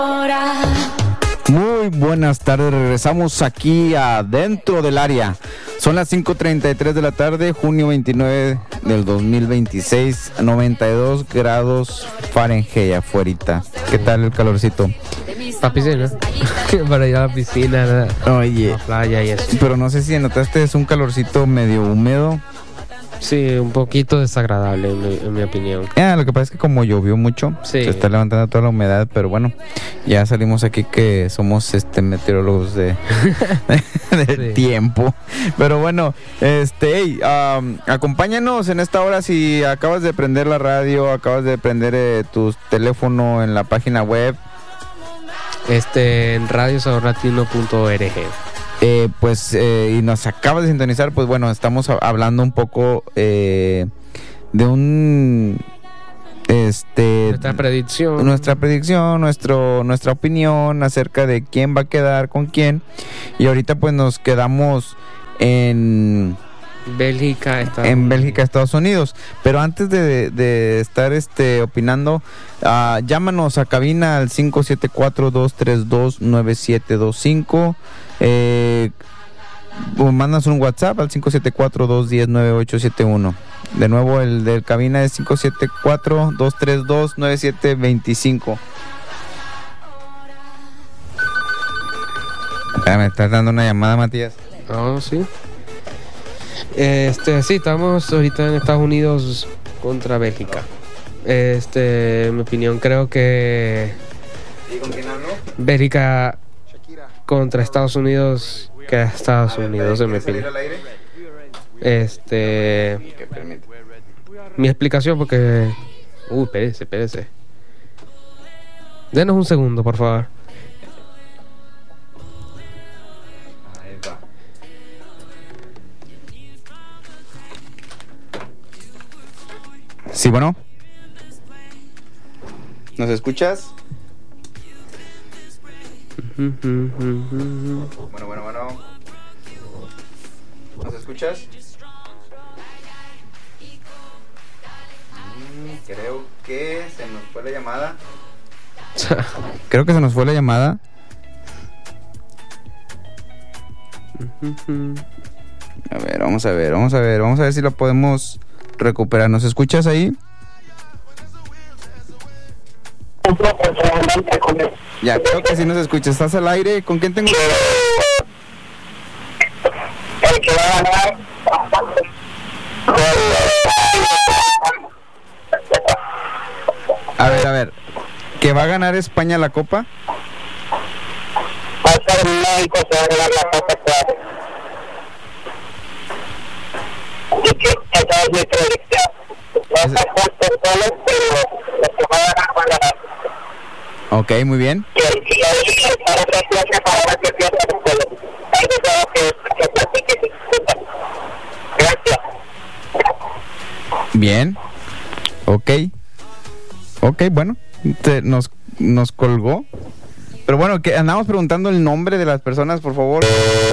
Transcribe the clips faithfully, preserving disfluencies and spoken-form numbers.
Muy buenas tardes, regresamos aquí adentro del área. Son las cinco treinta y tres de la tarde, junio veintinueve del dos mil veintiséis, noventa y dos grados Fahrenheit afuerita. ¿Qué tal el calorcito? La piscina, para ir a la piscina, Oye, a la playa y eso. Pero no sé si notaste, es un calorcito medio húmedo. Sí, un poquito desagradable en mi, en mi opinión. Ah, lo que pasa es que como llovió mucho, sí, se está levantando toda la humedad, pero bueno, ya salimos aquí que somos este meteorólogos de, del sí. tiempo. Pero bueno, este, hey, um, acompáñanos en esta hora si acabas de prender la radio, acabas de prender eh, tu teléfono en la página web. Este, en radio sabor latino punto org. Eh, pues, eh, y nos acabas de sintonizar, pues bueno, estamos hablando un poco eh, de un... Este, nuestra predicción. Nuestra predicción, nuestro, nuestra opinión acerca de quién va a quedar con quién. Y ahorita pues nos quedamos en... Bélgica, Estados en Unidos. Bélgica, Estados Unidos. Pero antes de, de estar este opinando, uh, llámanos a cabina al cinco siete cuatro, dos tres dos, nueve siete dos cinco. Eh, o mandas un WhatsApp al cinco siete cuatro, dos uno cero, nueve ocho siete uno. De nuevo, el del cabina es cinco siete cuatro, dos tres dos, nueve siete dos cinco. Ah, me estás dando una llamada, Matías. Oh, sí. Este, sí, estamos ahorita en Estados Unidos contra Bélgica. Este, en mi opinión, creo que... ¿Y con quién hablo? Bélgica contra Estados Unidos, que Estados ver, Unidos, en mi opinión. Este... Mi explicación, porque... Uy, espérese, espérese. Denos un segundo, por favor. Sí, bueno. ¿Nos escuchas? Bueno, bueno, bueno. ¿Nos escuchas? Mm, creo que se nos fue la llamada. Creo que se nos fue la llamada. A ver, vamos a ver, vamos a ver, vamos a ver si la podemos recuperar. ¿Nos escuchas ahí? Ya, creo que sí nos escuchas. ¿Estás al aire? ¿Con quién tengo? El que va a ganar. A ver, a ver. ¿Que va a ganar España la Copa? Va a ser México, se va a ganar la Copa. Y que esa es mi predicción. No está justo solo, pero lo que va a ganar va a ganar. Ok, muy bien. Bien. Ok. Ok, bueno. Te, nos, nos colgó. Pero bueno, que andamos preguntando el nombre de las personas, por favor.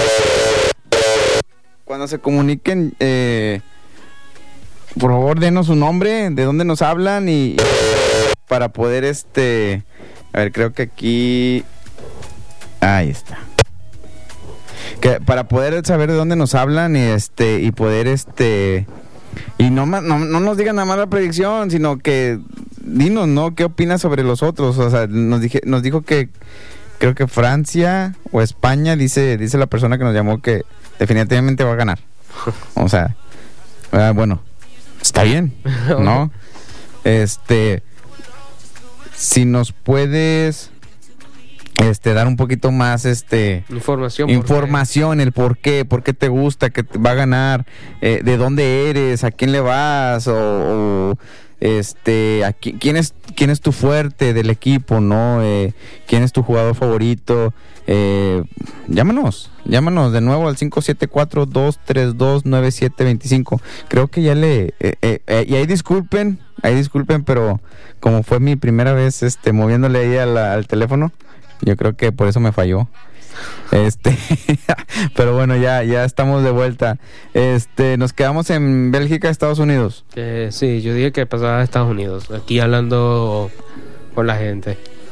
Cuando se comuniquen, eh, por favor, denos su nombre, de dónde nos hablan y para poder este... A ver, creo que aquí... Ahí está. Que para poder saber de dónde nos hablan y este y poder este y no no, no nos digan nada más la predicción, sino que dinos, ¿no? ¿Qué opinas sobre los otros? O sea, nos dije, nos dijo que creo que Francia o España, dice dice la persona que nos llamó, que definitivamente va a ganar. O sea, eh, bueno, está bien, ¿no? Este, si nos puedes este dar un poquito más este información información, el por qué, por qué te gusta, que te va a ganar, eh, de dónde eres, a quién le vas, o, o este a qui, quién es quién es tu fuerte del equipo, ¿no? Eh, quién es tu jugador favorito. Eh, llámanos, llámanos de nuevo al cinco siete cuatro, dos tres dos, nueve siete dos cinco. Creo que ya le eh, eh, eh, y ahí disculpen, ahí disculpen, pero como fue mi primera vez este moviéndole ahí al, al teléfono, yo creo que por eso me falló. Este, pero bueno, ya ya estamos de vuelta. Este, nos quedamos en Bélgica, Estados Unidos. Eh, sí, yo dije que pasaba a Estados Unidos. Aquí hablando con la gente.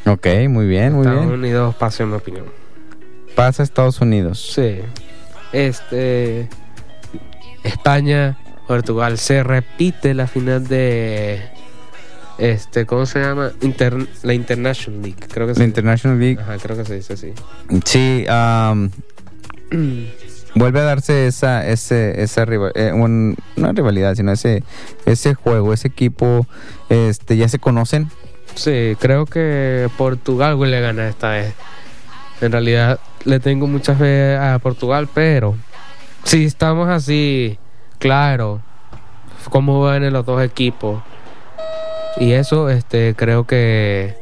Ok, muy bien, muy Estados bien. Unidos pasa, en mi opinión. Pasa a Estados Unidos. Sí. Este. España, Portugal. Se repite la final de. Este, ¿cómo se llama? Inter- la International League, creo que se La International League. Ajá, creo que se dice así. Sí, um, vuelve a darse esa, ese, esa rival, eh, un, no rivalidad, sino ese, ese juego, ese equipo, este, ya se conocen. Sí, creo que Portugal le gana esta vez. En realidad le tengo mucha fe a Portugal, pero si estamos así, claro, cómo van los dos equipos. Y eso, este, creo que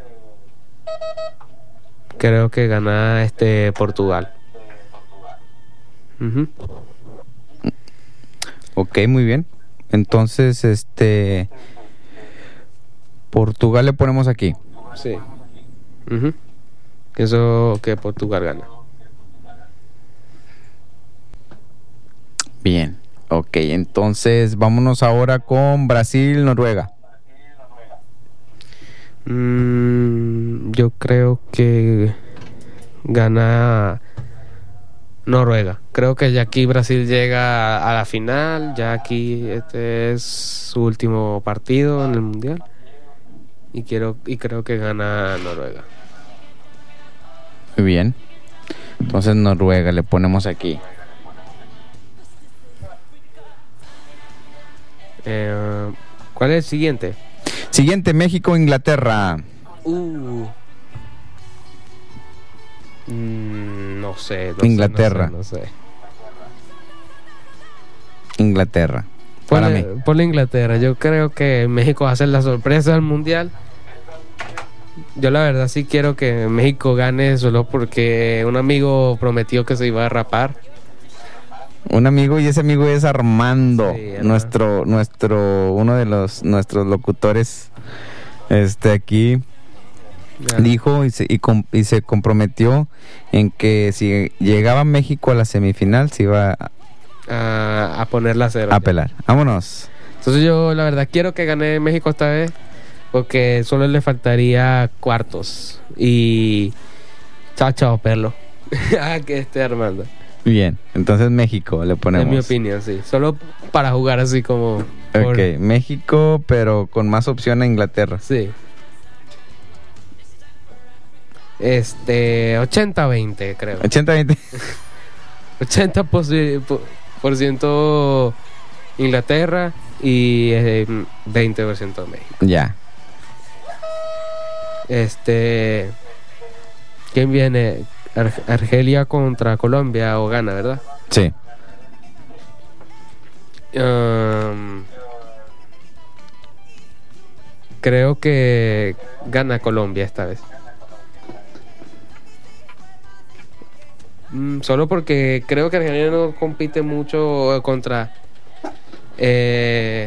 creo que gana este Portugal. Uh-huh. Ok, muy bien. Entonces, este, Portugal le ponemos aquí. Sí. Uh-huh. Eso que Portugal gana. Bien. Ok, entonces vámonos ahora con Brasil, Noruega. Mm, yo creo que gana Noruega. Creo que ya aquí Brasil llega a la final. Ya aquí este es su último partido en el mundial. Y quiero y creo que gana Noruega. Muy bien. Entonces Noruega le ponemos aquí. Eh, ¿Cuál es el siguiente? Siguiente, México, Inglaterra. Uh. Mm, no sé. No Inglaterra. Sé, no sé. No sé. Inglaterra. Para Ponle, mí. ponle Inglaterra. Yo creo que México va a ser la sorpresa del mundial. Yo la verdad sí quiero que México gane solo porque un amigo prometió que se iba a rapar. Un amigo, y ese amigo es Armando, Sí, Armando. nuestro, nuestro, uno de los nuestros locutores, este aquí Ya. dijo y se, y, com- y se comprometió en que si llegaba México a la semifinal se iba a, A, a ponerla a cero. a pelar. Vámonos. Entonces yo la verdad quiero que gane México esta vez porque solo le faltaría cuartos. Y chao, chao, perlo. Ah, que esté Armando. Bien, entonces México le ponemos. En mi opinión, sí. Solo para jugar así como... por- Ok, México, pero con más opción a Inglaterra. Sí. Este, ochenta veinte creo. ochenta veinte. ochenta por ciento po- por ciento Inglaterra y eh, veinte por ciento México. Ya. Este, ¿quién viene? Ar- Argelia contra Colombia o gana, ¿verdad? Sí. Um, creo que gana Colombia esta vez. Mm, solo porque creo que Argelia no compite mucho contra eh,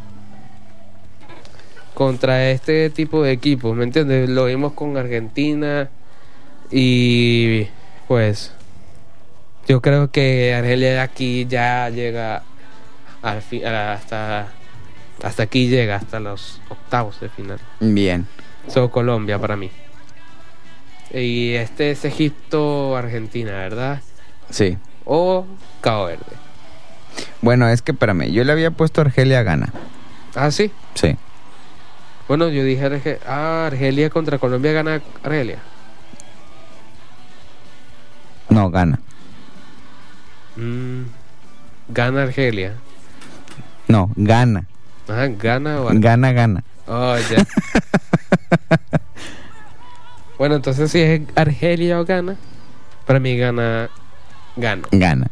contra este tipo de equipos, ¿me entiendes? Lo vimos con Argentina y pues yo creo que Argelia de aquí ya llega al fi- a la- hasta hasta aquí llega hasta los octavos de final. Bien. So Colombia para mí. Y este es Egipto Argentina, ¿verdad? Sí. O Cabo Verde. Bueno, es que espérame, yo le había puesto Argelia gana. Ah, sí. Sí. Bueno, yo dije Arge- ah, Argelia contra Colombia gana Argelia. No, gana. Mm, gana Argelia. No, gana. Ajá, gana o Ar- Gana, gana. Oh, ya. Bueno, entonces si es Argelia o gana, para mí gana gana. Gana.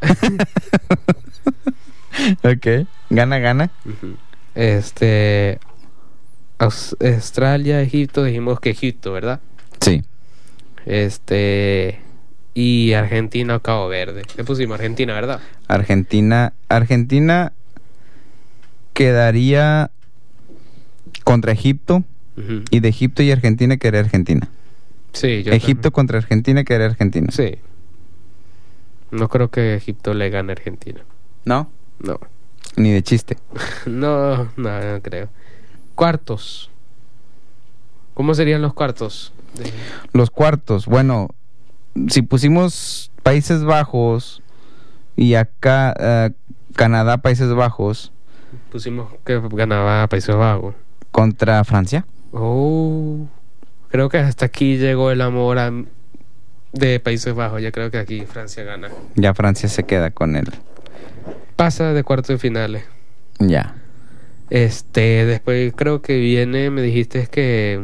Ok. Gana, gana. Ujú. Este Aus- Australia, Egipto, dijimos que Egipto, ¿verdad? Sí. Este y Argentina o Cabo Verde. Le pusimos Argentina, ¿verdad? Argentina. Argentina quedaría contra Egipto. Ujú. Y de Egipto y Argentina quedaría Argentina. Sí, yo Egipto contra Argentina quedaría Argentina. también. Sí. No creo que Egipto le gane a Argentina. ¿No? No. Ni de chiste. No, no, no creo. Cuartos. ¿Cómo serían los cuartos? Sí. Los cuartos, bueno, si pusimos Países Bajos y acá uh, Canadá, Países Bajos. Pusimos que ganaba Países Bajos. Contra Francia. Oh, creo que hasta aquí llegó el amor a, de Países Bajos. Ya creo que aquí Francia gana. Ya Francia se queda con él. Pasa de cuartos de finales. Ya. Este, después creo que viene, me dijiste que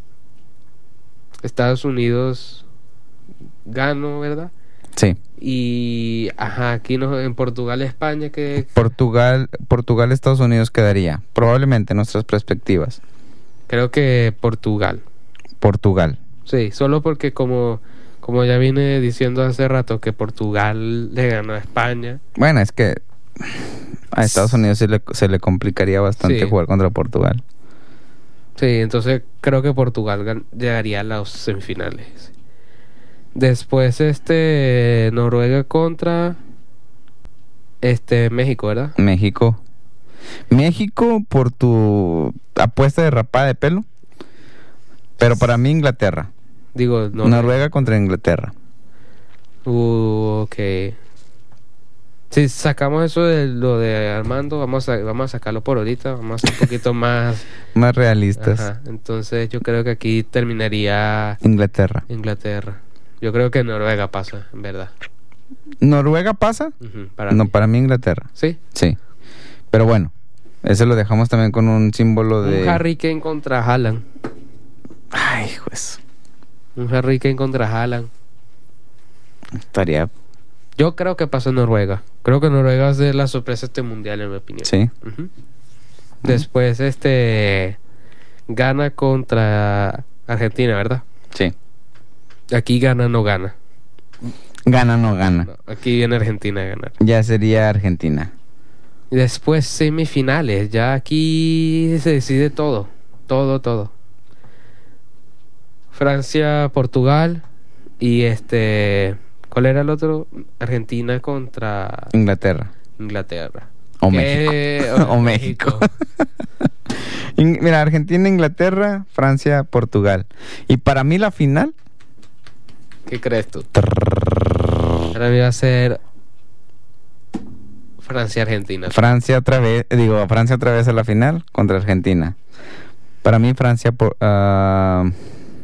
Estados Unidos ganó, ¿verdad? Sí. Y, ajá, aquí no, en Portugal, España, que... Portugal, Portugal, Estados Unidos quedaría. Probablemente nuestras perspectivas. Creo que Portugal. Portugal. Sí, solo porque como, como ya vine diciendo hace rato que Portugal le ganó a España. Bueno, es que a Estados Unidos se le, se le complicaría bastante Sí. jugar contra Portugal. Sí, entonces creo que Portugal gan- llegaría a las semifinales. Después este Noruega contra este México, ¿verdad? México. México por tu apuesta de rapada de pelo. Pero para mí Inglaterra. Digo, Noruega, Noruega contra Inglaterra. Uh, ok. Si sacamos eso de lo de Armando, vamos a, vamos a sacarlo por ahorita, vamos a ser un poquito más... Más realistas. Ajá, entonces yo creo que aquí terminaría Inglaterra. Inglaterra. Yo creo que Noruega pasa, en verdad. ¿Noruega pasa? Uh-huh, para no, mí. para mí Inglaterra. ¿Sí? Sí. Pero bueno, ese lo dejamos también con un símbolo de... Un Harry Kane contra Haaland. Ay, pues. Un Harry Kane contra Haaland. Estaría... Yo creo que pasa Noruega. Creo que Noruega es de la sorpresa este mundial, en mi opinión. Sí. Uh-huh. Después, este... Gana contra Argentina, ¿verdad? Sí. Aquí gana, no gana. Gana, no gana. No, aquí viene Argentina a ganar. Ya sería Argentina. Y después semifinales. Ya aquí se decide todo. Todo, todo. Francia, Portugal. Y este... ¿Cuál era el otro? Argentina contra Inglaterra. Inglaterra. O ¿Qué? México. O México. In- Mira, Argentina, Inglaterra, Francia, Portugal. Y para mí la final... ¿Qué crees tú? Para mí va a ser Francia-Argentina. Francia otra vez, digo, Francia otra vez a la final contra Argentina. Para mí Francia por uh,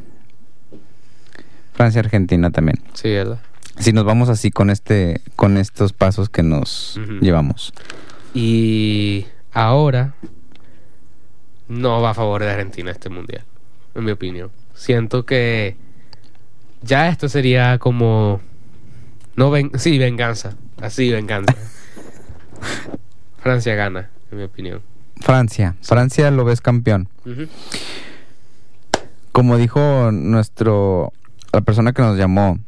Francia Argentina también. Sí, ¿verdad? Si nos vamos así con este con estos pasos que nos Ujú. llevamos. Y ahora no va a favor de Argentina este mundial, en mi opinión. Siento que ya esto sería como no ven, sí, venganza, así venganza. Francia gana, en mi opinión. Francia, Francia lo ves campeón. Ujú. Como dijo nuestro la persona que nos llamó,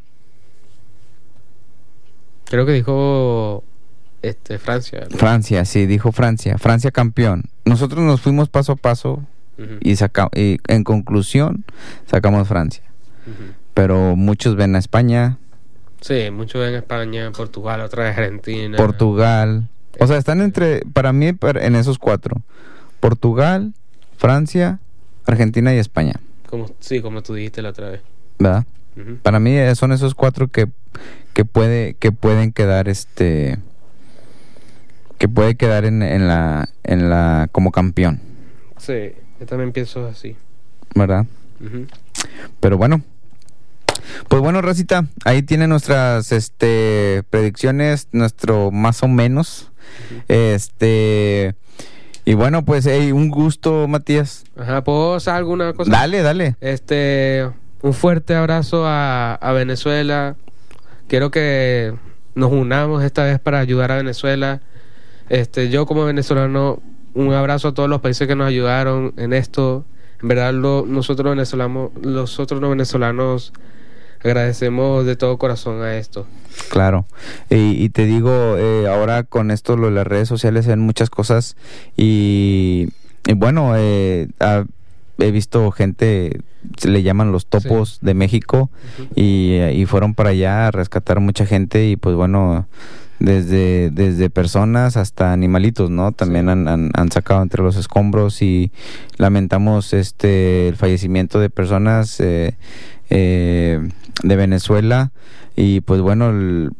Creo que dijo este Francia, ¿verdad? Francia, sí, dijo Francia, Francia campeón. Nosotros nos fuimos paso a paso Ujú. y saca y en conclusión sacamos Francia. Ujú. Pero muchos ven a España, Sí, mucho en España, Portugal, otra vez Argentina. Portugal. O sea, están entre, para mí, para- en esos cuatro. Portugal, Francia, Argentina y España. Como, sí, como tú dijiste la otra vez. ¿Verdad? Ujú. Para mí eh, son esos cuatro que, que puede, que pueden quedar este que puede quedar en, en la, en la, como campeón, Sí, yo también pienso así. ¿verdad? Ujú. Pero bueno. Pues bueno, Rosita, ahí tienen nuestras este predicciones, nuestro más o menos. Este y bueno, pues hey, un gusto, Matías. Ajá, ¿puedo hacer alguna cosa? Dale, dale. Este, un fuerte abrazo a, a Venezuela. Quiero que nos unamos esta vez para ayudar a Venezuela. Este, yo como venezolano, un abrazo a todos los países que nos ayudaron en esto. En verdad, lo, nosotros venezolanos, nosotros los venezolanos agradecemos de todo corazón a esto. Claro. Y, y te digo, eh, ahora con esto lo de las redes sociales se ven muchas cosas y, y bueno, eh, ha- he visto gente, se le llaman los topos de México Ujú. y, y fueron para allá a rescatar mucha gente y pues bueno, desde, desde personas hasta animalitos, ¿no? También Sí. han, han, han sacado entre los escombros y lamentamos este el fallecimiento de personas eh, eh, de Venezuela y pues bueno, el,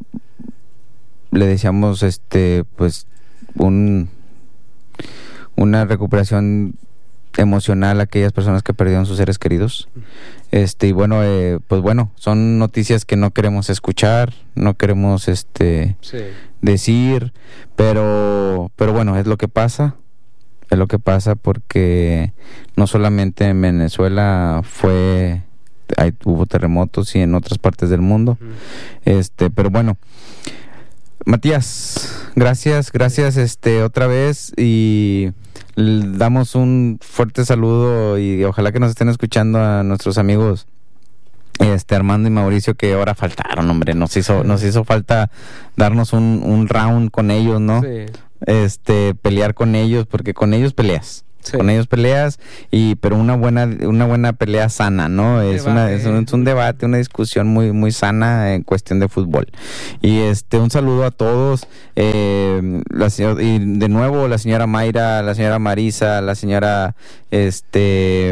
le deseamos este pues un una recuperación emocional a aquellas personas que perdieron sus seres queridos. Este y bueno, eh, pues bueno, son noticias que no queremos escuchar, no queremos este Sí. decir, pero pero bueno, es lo que pasa. Es lo que pasa porque no solamente en Venezuela fue hay, hubo terremotos y en otras partes del mundo. Ujú. Este, pero bueno, Matías, gracias, gracias este otra vez y l- damos un fuerte saludo y ojalá que nos estén escuchando a nuestros amigos este Armando y Mauricio que ahora faltaron, hombre, nos hizo nos hizo falta darnos un, un round con ellos, ¿no? Sí. Este pelear con ellos porque con ellos peleas. Sí. Con ellos peleas y pero una buena una buena pelea sana, ¿no? Es una es un, es un debate, una discusión muy muy sana en cuestión de fútbol. Y este un saludo a todos eh, la señora, y de nuevo la señora Mayra, la señora Marisa, la señora este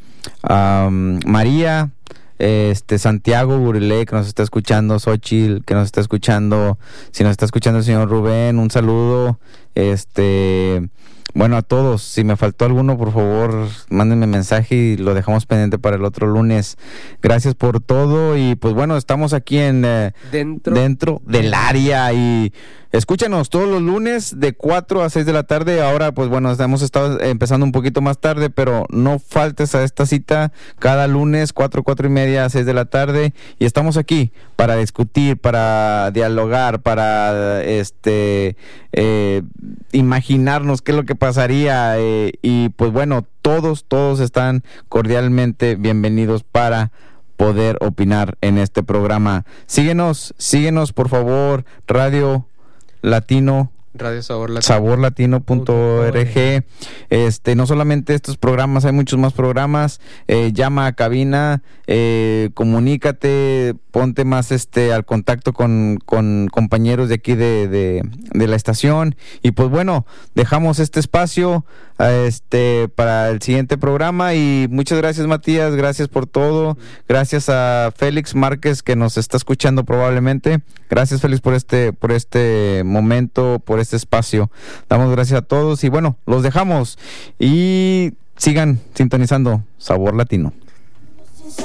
um, María, este Santiago Burilé que nos está escuchando, Xochitl que nos está escuchando, si nos está escuchando el señor Rubén, un saludo, este bueno, a todos, si me faltó alguno, por favor, mándenme mensaje y lo dejamos pendiente para el otro lunes. Gracias por todo y pues bueno, estamos aquí en eh, Dentro. dentro del área y escúchanos todos los lunes de cuatro a seis de la tarde. Ahora pues bueno, hemos estado empezando un poquito más tarde, pero no faltes a esta cita cada lunes cuatro, cuatro y media a seis de la tarde y estamos aquí para discutir, para dialogar, para este eh, imaginarnos qué es lo que pasaría eh, y pues bueno, todos, todos están cordialmente bienvenidos para poder opinar en este programa. Síguenos, síguenos por favor, Radio Latino, Radio Sabor Latino. sabor latino punto org. Este, no solamente estos programas, hay muchos más programas. Eh, llama a cabina, eh, comunícate, ponte más este al contacto con, con compañeros de aquí de, de, de la estación. Y pues bueno, dejamos este espacio este para el siguiente programa. Y muchas gracias, Matías, gracias por todo. Gracias a Félix Márquez que nos está escuchando probablemente. Gracias, Félix, por este, por este momento, por este espacio. Damos gracias a todos y bueno, los dejamos y sigan sintonizando Sabor Latino.